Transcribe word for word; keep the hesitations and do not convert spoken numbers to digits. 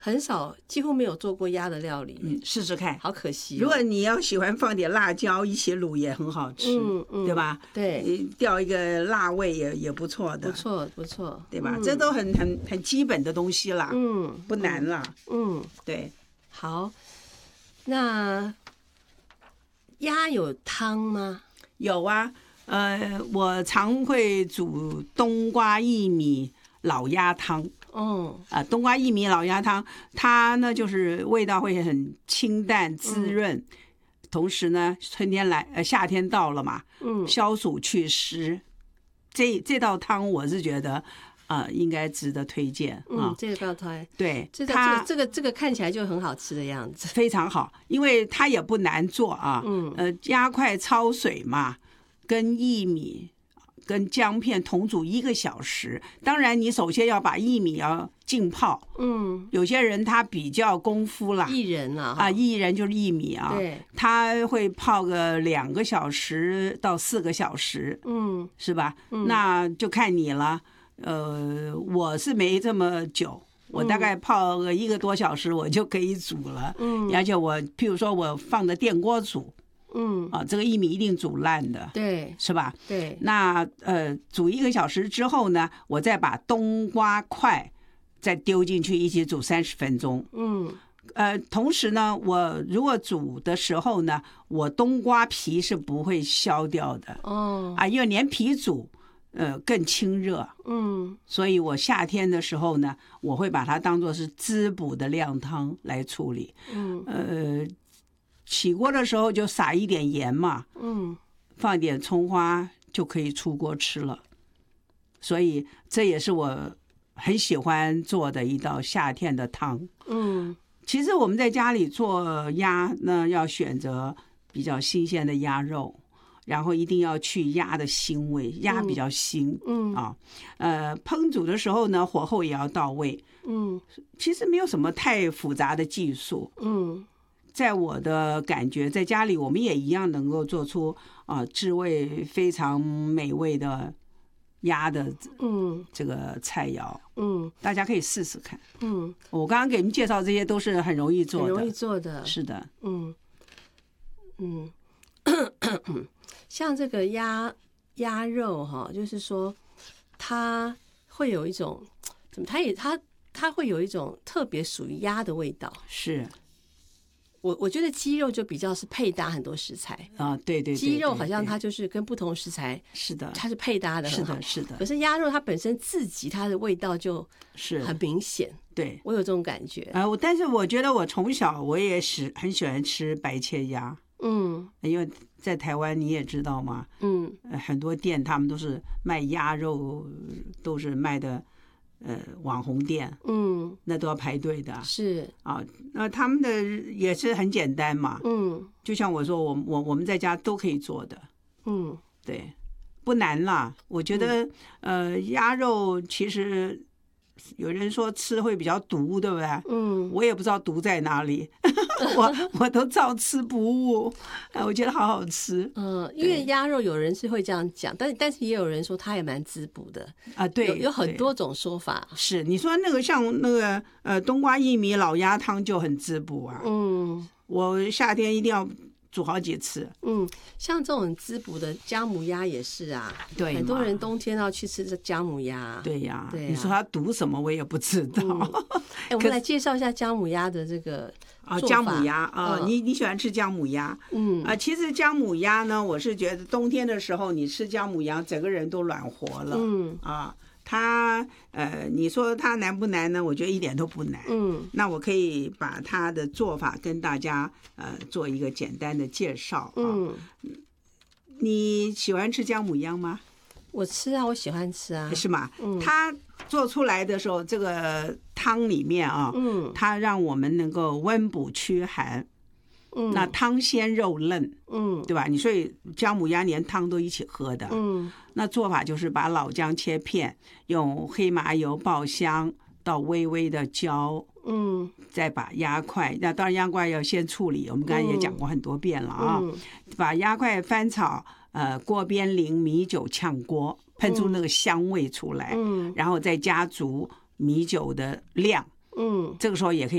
很少，几乎没有做过鸭的料理。 嗯，试试看， 好可惜、哦。 如果你要喜欢放点辣椒一起卤也很好吃， 嗯嗯、 对吧？ 对， 调一个辣味也也不错的， 不错不错， 对吧？ 嗯、 这都很很很基本的东西啦， 嗯， 不难啦。 嗯， 对。 好，那鸭有汤吗？ 有啊，呃，我常会煮冬瓜薏米老鸭汤。 哦， 啊，冬瓜薏米老鸭汤，它呢就是味道会很清淡滋润，嗯、同时呢，春天来呃夏天到了嘛，嗯，消暑祛湿，这这道汤我是觉得啊、呃、应该值得推荐啊、 嗯。这个道汤， 对， 这个这个这个这个看起来就很好吃的样子， 非常好，因为它也不难做啊， 嗯， 呃，鸭块焯水嘛，跟薏米。跟姜片同煮一个小时，当然你首先要把薏米要浸泡，嗯，有些人他比较功夫啦， 薏仁啊， 啊，薏仁就是薏米啊， 对， 他会泡个两个小时到四个小时，嗯，是吧？嗯，那就看你了，呃，我是没这么久。我大概泡个一个多小时，我就可以煮了。嗯，而且我譬如说我放着电锅煮。嗯啊，这个薏米一定煮烂的， 对， 是吧？ 对。 那呃，煮一个小时之后呢，我再把冬瓜块再丢进去一起煮三十分钟。嗯，呃，同时呢，我如果煮的时候呢，我冬瓜皮是不会削掉的。哦，啊，因为连皮煮，呃，更清热。嗯，所以我夏天的时候呢，我会把它当作是滋补的靓汤来处理。嗯，呃。起锅的时候就撒一点盐嘛，嗯，放一点葱花就可以出锅吃了。所以这也是我很喜欢做的一道夏天的汤。嗯，其实我们在家里做鸭呢，要选择比较新鲜的鸭肉，然后一定要去鸭的腥味，鸭比较腥，嗯啊，呃，烹煮的时候呢，火候也要到位。嗯，其实没有什么太复杂的技术。嗯。在我的感觉，在家里我们也一样能够做出啊、呃、滋味非常美味的鸭的嗯这个菜肴，嗯，大家可以试试看。嗯，我刚刚给你们介绍这些都是很容易做的， 很容易做的， 是的， 嗯嗯，像这个鸭鸭肉哈，就是说它会有一种怎么，它也它它会有一种特别属于鸭的味道， 是。 我我觉得鸡肉就比较是配搭很多食材啊，对 对, 对, 对， 鸡肉好像它就是跟不同食材是的， 它是配搭的很好， 是的，是的。 可是鸭肉它本身自己它的味道就是很明显， 对， 我有这种感觉。 啊、呃，但是我觉得我从小我也是很喜欢吃白切鸭，嗯，因为在台湾你也知道嘛，嗯，很多店他们都是卖鸭肉，都是卖的。呃，网红店，嗯，那都要排队的， 是啊，那他们的也是很简单嘛，嗯，就像我说，我我我们在家都可以做的，嗯，对，不难啦。我觉得，嗯、呃，鸭肉其实有人说吃会比较毒，对不对？嗯，我也不知道毒在哪里，我我都照吃不误，我觉得好好吃。 嗯，因为鸭肉有人是会这样讲，但但是也有人说它也蛮滋补的啊。对， 有有很多种说法。 是你说那个像那个呃冬瓜薏米老鸭汤就很滋补啊。嗯，我夏天一定要煮好几次。嗯， 像这种滋补的姜母鸭也是啊， 对， 很多人冬天要去吃这姜母鸭。 对呀，对呀，你说它毒什么我也不知道。 嗯欸、我们来介绍一下姜母鸭的这个啊，姜母鸭啊，嗯、你你喜欢吃姜母鸭？嗯啊，其实姜母鸭呢，我是觉得冬天的时候你吃姜母鸭，整个人都暖和了。嗯啊。它呃，你说它难不难呢？我觉得一点都不难。嗯，那我可以把它的做法跟大家呃做一个简单的介绍啊。嗯，你喜欢吃姜母鸭吗？ 我吃啊，我喜欢吃啊。 是吗？嗯，它做出来的时候，这个汤里面啊，嗯，它让我们能够温补驱寒。嗯，那汤鲜肉嫩，嗯，对吧？你所以姜母鸭连汤都一起喝的，嗯，那做法就是把老姜切片，用黑麻油爆香到微微的焦，嗯，再把鸭块，那当然鸭块要先处理，我们刚才也讲过很多遍了啊，嗯、把鸭块翻炒，呃，锅边淋米酒炝锅，喷出那个香味出来，嗯，然后再加足米酒的量，嗯，这个时候也可以。